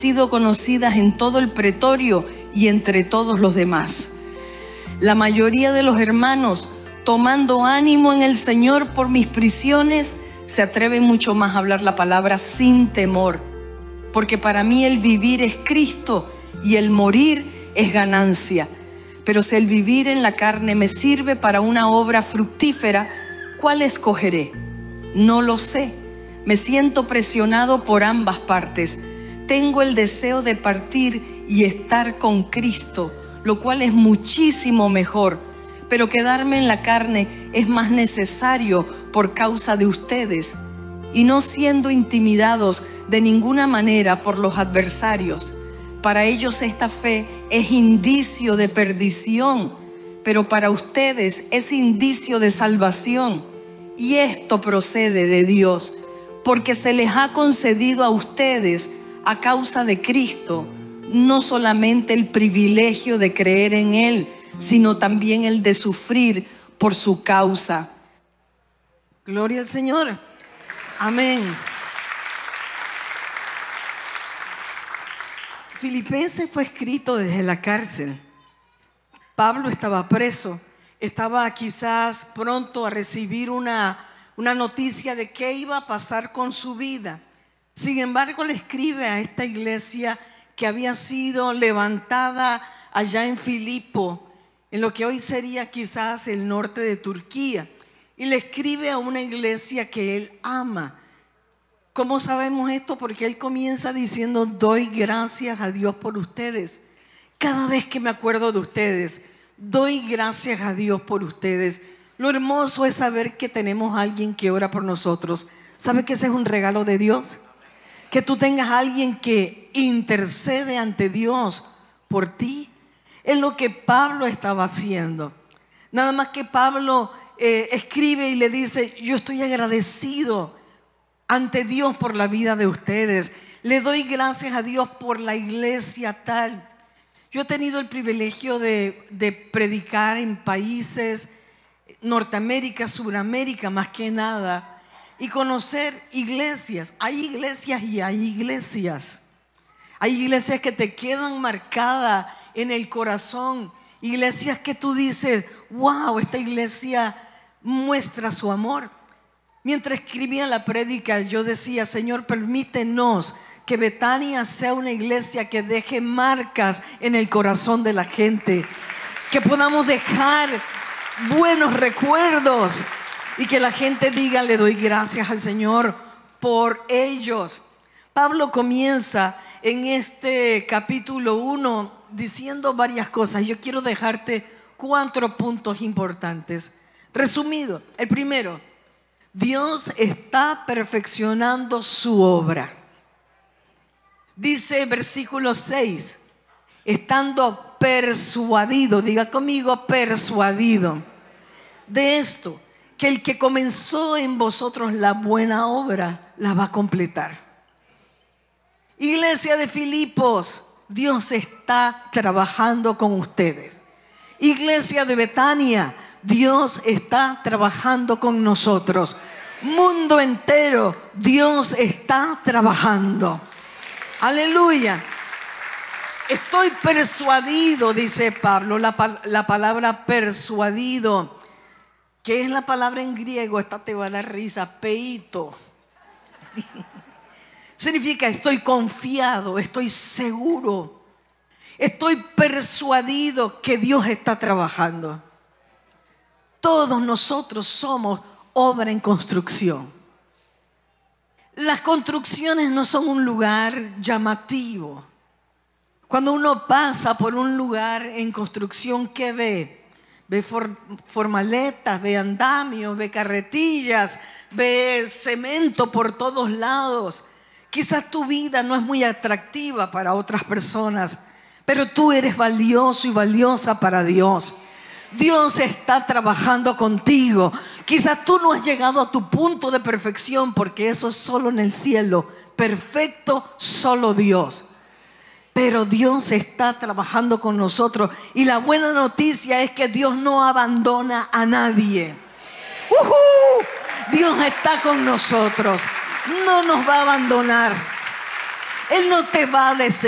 sido conocidas en todo el pretorio y entre todos los demás. La mayoría de los hermanos, tomando ánimo en el Señor por mis prisiones, se atreven mucho más a hablar la palabra sin temor, porque para mí el vivir es Cristo y el morir es ganancia. Pero si el vivir en la carne me sirve para una obra fructífera, ¿cuál escogeré? No lo sé. Me siento presionado por ambas partes. Tengo el deseo de partir y estar con Cristo, lo cual es muchísimo mejor. Pero quedarme en la carne es más necesario por causa de ustedes, y no siendo intimidados de ninguna manera por los adversarios. Para ellos esta fe es indicio de perdición, pero para ustedes es indicio de salvación. Y esto procede de Dios, porque se les ha concedido a ustedes, a causa de Cristo, no solamente el privilegio de creer en Él, sino también el de sufrir por su causa. Gloria al Señor. Amén. Filipenses fue escrito desde la cárcel. Pablo estaba preso, estaba quizás pronto a recibir una noticia de qué iba a pasar con su vida. Sin embargo, le escribe a esta iglesia que había sido levantada allá en Filipo, en lo que hoy sería quizás el norte de Turquía, y le escribe a una iglesia que él ama. ¿Cómo sabemos esto? Porque él comienza diciendo: doy gracias a Dios por ustedes. Cada vez que me acuerdo de ustedes, doy gracias a Dios por ustedes. Lo hermoso es saber que tenemos a alguien que ora por nosotros. ¿Sabe que ese es un regalo de Dios? Que tú tengas a alguien que intercede ante Dios por ti. Es lo que Pablo estaba haciendo. Nada más que Pablo escribe y le dice: yo estoy agradecido ante Dios por la vida de ustedes. Le doy gracias a Dios por la iglesia tal. Yo he tenido el privilegio de predicar en países, Norteamérica, Suramérica más que nada, y conocer iglesias. Hay iglesias y hay iglesias. Hay iglesias que te quedan marcadas en el corazón. Iglesias que tú dices: wow, esta iglesia muestra su amor. Mientras escribía la prédica, yo decía: Señor, permítenos que Betania sea una iglesia que deje marcas en el corazón de la gente, que podamos dejar buenos recuerdos y que la gente diga: le doy gracias al Señor por ellos. Pablo comienza en este capítulo 1 diciendo varias cosas. Yo quiero dejarte 4 puntos importantes. Resumido, el primero: Dios está perfeccionando su obra. Dice versículo 6, estando persuadido, diga conmigo, persuadido de esto, que el que comenzó en vosotros la buena obra la va a completar. Iglesia de Filipos, Dios está trabajando con ustedes. Iglesia de Betania, Dios está trabajando con nosotros. Mundo entero, Dios está trabajando. Aleluya. Estoy persuadido, dice Pablo. La palabra persuadido, que es la palabra en griego, esta te va a dar risa, peito. Significa estoy confiado, estoy seguro, estoy persuadido que Dios está trabajando. Todos nosotros somos obra en construcción. Las construcciones no son un lugar llamativo. Cuando uno pasa por un lugar en construcción, ¿qué ve? Ve formaletas, ve andamios, ve carretillas, ve cemento por todos lados. Quizás tu vida no es muy atractiva para otras personas, pero tú eres valioso y valiosa para Dios. Dios está trabajando contigo. Quizás tú no has llegado a tu punto de perfección, porque eso es solo en el cielo. Perfecto, solo Dios. Pero Dios está trabajando con nosotros. Y la buena noticia es que Dios no abandona a nadie. Dios está con nosotros. No nos va a abandonar. Él no te va a